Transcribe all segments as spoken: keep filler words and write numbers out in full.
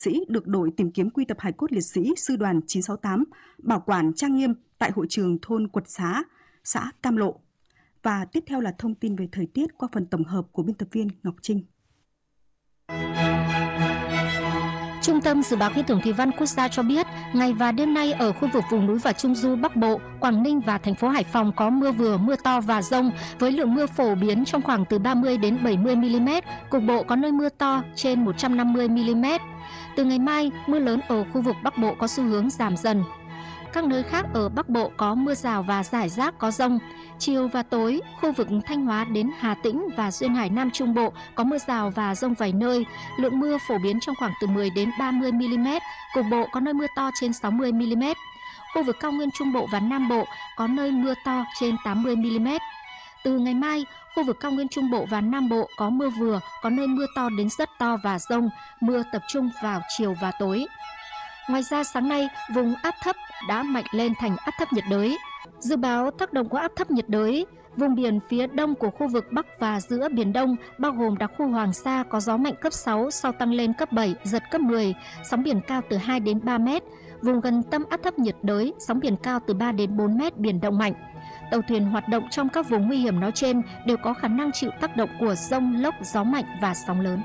sĩ được đội tìm kiếm quy tập hài cốt liệt sĩ sư đoàn chín sáu tám bảo quản trang nghiêm tại hội trường thôn Quật Xá, xã Cam Lộ. Và tiếp theo là thông tin về thời tiết qua phần tổng hợp của biên tập viên Ngọc Trinh. Trung tâm Dự báo Khí tượng Thủy văn Quốc gia cho biết, ngày và đêm nay ở khu vực vùng núi và Trung du Bắc Bộ, Quảng Ninh và thành phố Hải Phòng có mưa vừa, mưa to và dông với lượng mưa phổ biến trong khoảng từ ba mươi đến bảy mươi mi-li-mét, cục bộ có nơi mưa to trên một trăm năm mươi mi-li-mét. Từ ngày mai, mưa lớn ở khu vực Bắc Bộ có xu hướng giảm dần. Các nơi khác ở Bắc Bộ có mưa rào và rải rác có dông. Chiều và tối, khu vực Thanh Hóa đến Hà Tĩnh và Duyên Hải Nam Trung Bộ có mưa rào và dông vài nơi. Lượng mưa phổ biến trong khoảng từ mười đến ba mươi mi-li-mét, cục bộ có nơi mưa to trên sáu mươi mi-li-mét. Khu vực Cao Nguyên Trung Bộ và Nam Bộ có nơi mưa to trên tám mươi mi-li-mét. Từ ngày mai, khu vực Cao Nguyên Trung Bộ và Nam Bộ có mưa vừa, có nơi mưa to đến rất to và dông, mưa tập trung vào chiều và tối. Ngoài ra, sáng nay, vùng áp thấp đã mạnh lên thành áp thấp nhiệt đới. Dự báo tác động của áp thấp nhiệt đới, vùng biển phía đông của khu vực Bắc và giữa Biển Đông, bao gồm đặc khu Hoàng Sa có gió mạnh cấp sáu, sau tăng lên cấp bảy, giật cấp mười, sóng biển cao từ hai đến ba mét. Vùng gần tâm áp thấp nhiệt đới, sóng biển cao từ ba đến bốn mét, biển động mạnh. Tàu thuyền hoạt động trong các vùng nguy hiểm nói trên đều có khả năng chịu tác động của dông, lốc, gió mạnh và sóng lớn.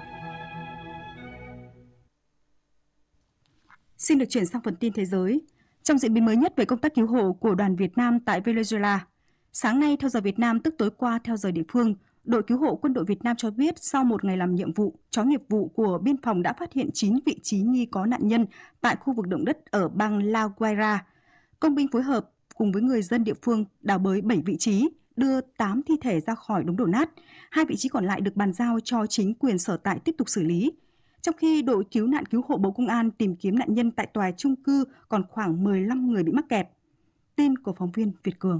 Xin được chuyển sang phần tin thế giới. Trong diễn biến mới nhất về công tác cứu hộ của đoàn Việt Nam tại Venezuela, sáng nay theo giờ Việt Nam tức tối qua theo giờ địa phương, đội cứu hộ quân đội Việt Nam cho biết sau một ngày làm nhiệm vụ, chó nghiệp vụ của biên phòng đã phát hiện chín vị trí nghi có nạn nhân tại khu vực động đất ở bang La Guaira. Công binh phối hợp cùng với người dân địa phương đào bới bảy vị trí, đưa tám thi thể ra khỏi đống đổ nát. Hai vị trí còn lại được bàn giao cho chính quyền sở tại tiếp tục xử lý. Trong khi đội cứu nạn cứu hộ Bộ Công an tìm kiếm nạn nhân tại tòa chung cư còn khoảng mười lăm người bị mắc kẹt. Tin của phóng viên Việt Cường.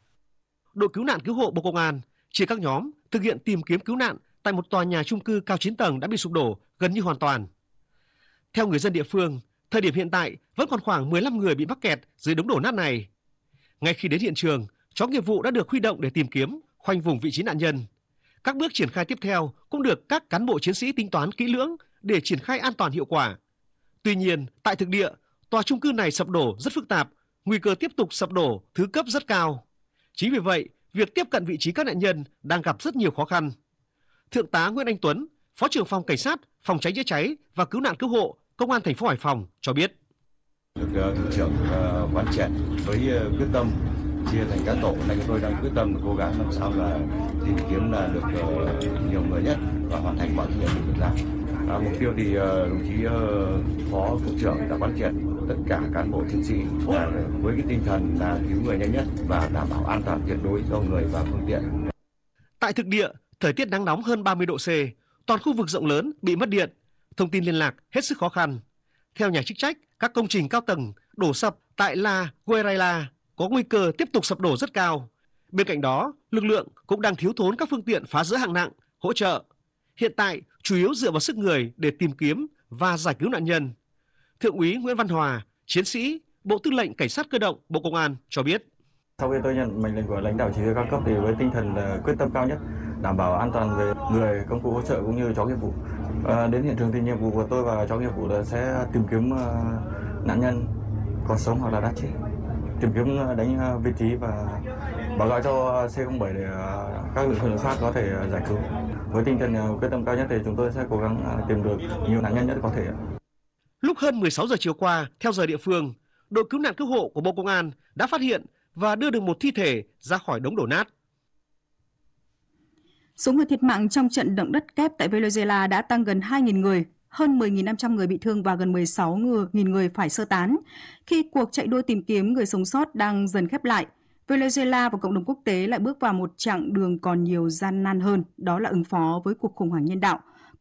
Đội cứu nạn cứu hộ Bộ Công an chia các nhóm thực hiện tìm kiếm cứu nạn tại một tòa nhà chung cư cao chín tầng đã bị sụp đổ gần như hoàn toàn. Theo người dân địa phương, thời điểm hiện tại vẫn còn khoảng mười lăm người bị mắc kẹt dưới đống đổ nát này. Ngay khi đến hiện trường, chó nghiệp vụ đã được huy động để tìm kiếm, khoanh vùng vị trí nạn nhân. Các bước triển khai tiếp theo cũng được các cán bộ chiến sĩ tính toán kỹ lưỡng để triển khai an toàn hiệu quả. Tuy nhiên, tại thực địa, tòa chung cư này sập đổ rất phức tạp, nguy cơ tiếp tục sập đổ thứ cấp rất cao. Chính vì vậy, việc tiếp cận vị trí các nạn nhân đang gặp rất nhiều khó khăn. Thượng tá Nguyễn Anh Tuấn, Phó trưởng phòng Cảnh sát, Phòng cháy chữa cháy và Cứu nạn cứu hộ, Công an thành phố Hải Phòng cho biết. Được thủ trưởng quán triệt với quyết tâm chia thành các tổ, này chúng tôi đang quyết tâm cố gắng làm sao là tìm kiếm là được nhiều người nhất và hoàn thành mọi nhiệm vụ được giao. À, mục tiêu thì đồng chí Phó Cục trưởng đã quán triệt tất cả cán bộ chiến sĩ là với cái tinh thần là cứu người nhanh nhất và đảm bảo an toàn tuyệt đối cho người và phương tiện. Tại thực địa, thời tiết nắng nóng hơn ba mươi độ C, toàn khu vực rộng lớn bị mất điện, thông tin liên lạc hết sức khó khăn. Theo nhà chức trách, các công trình cao tầng đổ sập tại La Guaira có nguy cơ tiếp tục sập đổ rất cao. Bên cạnh đó, lực lượng cũng đang thiếu thốn các phương tiện phá rỡ hạng nặng, hỗ trợ. Hiện tại, chủ yếu dựa vào sức người để tìm kiếm và giải cứu nạn nhân. Thượng úy Nguyễn Văn Hòa, chiến sĩ, Bộ Tư lệnh Cảnh sát Cơ động, Bộ Công an cho biết. Sau khi tôi nhận mệnh lệnh của lãnh đạo chỉ huy các cấp thì với tinh thần quyết tâm cao nhất, đảm bảo an toàn về người, công cụ hỗ trợ cũng như chó nghiệp vụ. À, đến hiện trường thì nhiệm vụ của tôi và chó nghiệp vụ là sẽ tìm kiếm uh, nạn nhân còn sống hoặc là đã chết, tìm kiếm đánh vị trí và báo cáo cho C không bảy để uh, các lực lượng khác có thể uh, giải cứu. Với tinh thần uh, quyết tâm cao nhất thì chúng tôi sẽ cố gắng uh, tìm được nhiều nạn nhân nhất có thể. Lúc hơn mười sáu giờ chiều qua, theo giờ địa phương, đội cứu nạn cứu hộ của Bộ Công an đã phát hiện và đưa được một thi thể ra khỏi đống đổ nát. Số người thiệt mạng trong trận động đất kép tại Venezuela đã tăng gần hai nghìn người, hơn mười nghìn năm trăm người bị thương và gần mười sáu nghìn người phải sơ tán. Khi cuộc chạy đua tìm kiếm người sống sót đang dần khép lại, Venezuela và cộng đồng quốc tế lại bước vào một chặng đường còn nhiều gian nan hơn, đó là ứng phó với cuộc khủng hoảng nhân đạo,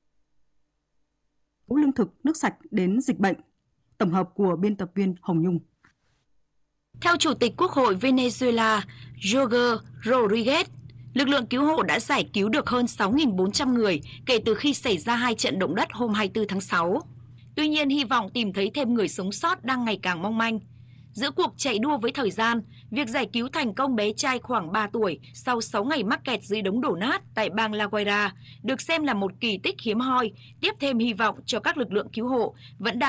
lương thực, nước sạch đến dịch bệnh. Tổng hợp của biên tập viên Hồng Nhung. Theo Chủ tịch Quốc hội Venezuela, Jorge Rodriguez, lực lượng cứu hộ đã giải cứu được hơn sáu nghìn bốn trăm người kể từ khi xảy ra hai trận động đất hôm hai mươi tư tháng sáu. Tuy nhiên, hy vọng tìm thấy thêm người sống sót đang ngày càng mong manh. Giữa cuộc chạy đua với thời gian, việc giải cứu thành công bé trai khoảng ba tuổi sau sáu ngày mắc kẹt dưới đống đổ nát tại bang La Guaira được xem là một kỳ tích hiếm hoi, tiếp thêm hy vọng cho các lực lượng cứu hộ vẫn đang